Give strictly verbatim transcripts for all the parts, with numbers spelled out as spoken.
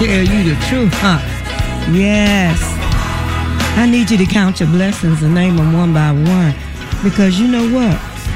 tell you the truth, huh? Yes. I need you to count your blessings and name them one by one. Because you know what?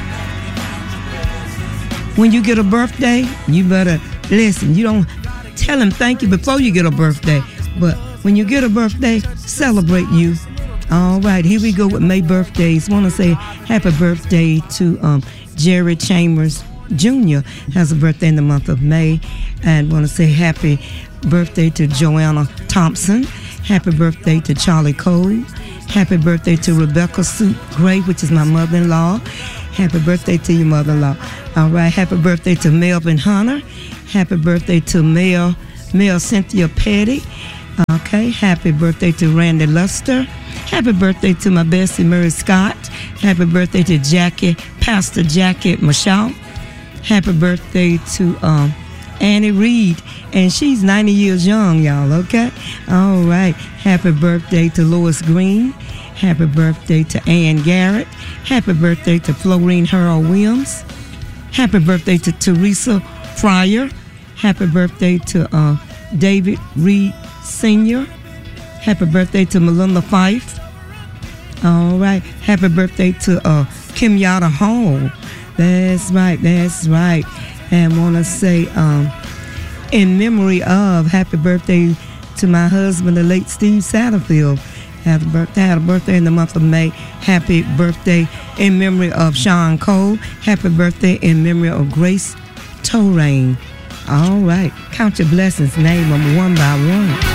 When you get a birthday, you better listen. You don't tell him thank you before you get a birthday. But when you get a birthday, celebrate you. All right, here we go with May birthdays. Want to say happy birthday to um, Jerry Chambers Junior Has a birthday in the month of May. And want to say happy birthday to Joanna Thompson. Happy birthday to Charlie Cole. Happy birthday to Rebecca Suit Gray, which is my mother-in-law. Happy birthday to your mother-in-law. All right, happy birthday to Melvin Hunter. Happy birthday to Mel, Mel Cynthia Petty. Okay, happy birthday to Randy Luster. Happy birthday to my bestie Murray Scott. Happy birthday to Jackie, Pastor Jackie Michelle. Happy birthday to um, Annie Reed, and she's ninety years young, y'all, okay? All right, happy birthday to Lois Green. Happy birthday to Ann Garrett. Happy birthday to Florine Harold Williams. Happy birthday to Teresa Fryer. Happy birthday to uh, David Reed Senior Happy birthday to Melinda Fife. All right. Happy birthday to uh, Kim Yada Hall. That's right. That's right. And want to say, um, in memory of, happy birthday to my husband, the late Steve Satterfield. Had a birthday, had a birthday in the month of May. Happy birthday in memory of Sean Cole. Happy birthday in memory of Grace Torain. All right. Count your blessings. Name them one by one.